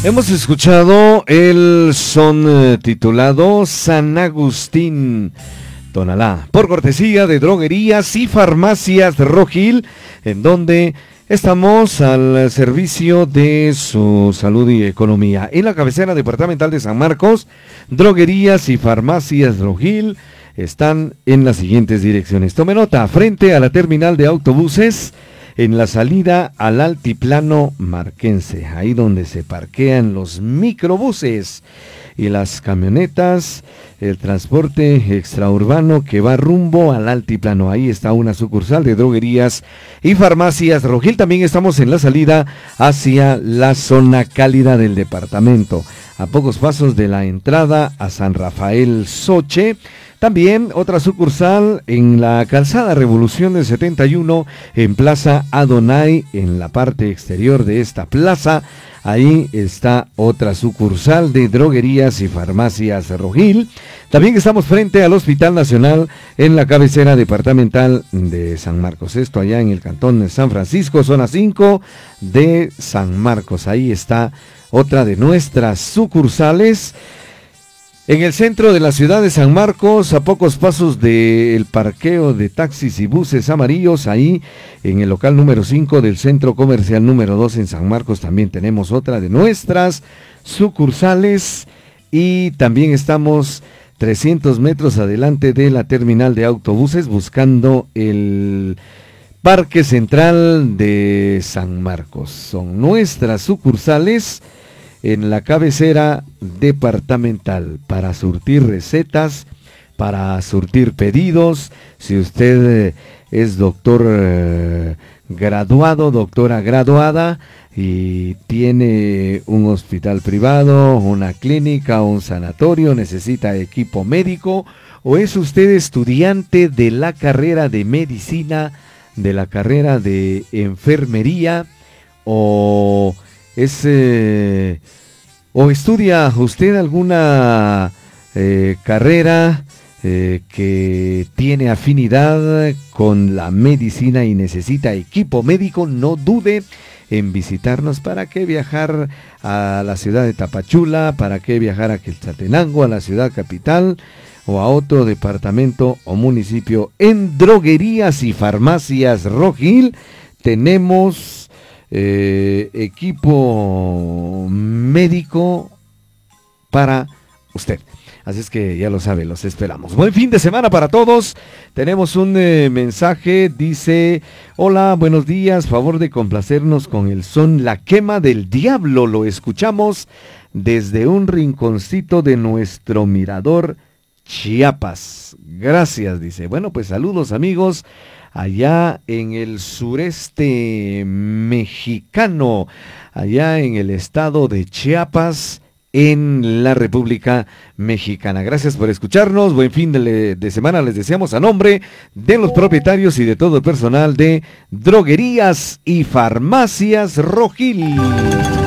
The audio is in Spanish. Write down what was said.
Hemos escuchado el son titulado San Agustín Tonalá, por cortesía de Droguerías y Farmacias Rojil, en donde estamos al servicio de su salud y economía. En la cabecera departamental de San Marcos, Droguerías y Farmacias Rojil están en las siguientes direcciones. Tome nota: frente a la terminal de autobuses, en la salida al altiplano marquense, ahí donde se parquean los microbuses y las camionetas, el transporte extraurbano que va rumbo al altiplano. Ahí está una sucursal de Droguerías y Farmacias Rojil. También estamos en la salida hacia la zona cálida del departamento, a pocos pasos de la entrada a San Rafael Soche. También otra sucursal en la calzada Revolución del 71, en Plaza Adonai, en la parte exterior de esta plaza. Ahí está otra sucursal de Droguerías y Farmacias Rojil. También estamos frente al Hospital Nacional en la cabecera departamental de San Marcos. Esto allá en el cantón de San Francisco, zona 5 de San Marcos. Ahí está otra de nuestras sucursales. En el centro de la ciudad de San Marcos, a pocos pasos del parqueo de taxis y buses amarillos, ahí en el local número 5 del centro comercial número 2 en San Marcos, también tenemos otra de nuestras sucursales. Y también estamos 300 metros adelante de la terminal de autobuses, buscando el Parque Central de San Marcos. Son nuestras sucursales en la cabecera departamental, para surtir recetas, para surtir pedidos. Si usted es doctor graduado, doctora graduada, y tiene un hospital privado, una clínica, un sanatorio, necesita equipo médico, o es usted estudiante de la carrera de medicina, de la carrera de enfermería, o estudia usted alguna carrera que tiene afinidad con la medicina y necesita equipo médico, no dude en visitarnos. ¿Para qué viajar a la ciudad de Tapachula? ¿Para qué viajar a Quetzaltenango, a la ciudad capital, o a otro departamento o municipio? En Droguerías y Farmacias Rojil tenemos equipo médico para usted. Así es que ya lo sabe, los esperamos. Buen fin de semana para todos. Tenemos un mensaje, dice: hola, buenos días, favor de complacernos con el son La Quema del Diablo. Lo escuchamos desde un rinconcito de nuestro mirador Chiapas. Gracias, dice. Bueno, pues saludos, amigos, allá en el sureste mexicano, allá en el estado de Chiapas, en la República Mexicana. Gracias por escucharnos. Buen fin de semana les deseamos a nombre de los propietarios y de todo el personal de Droguerías y Farmacias Rojil.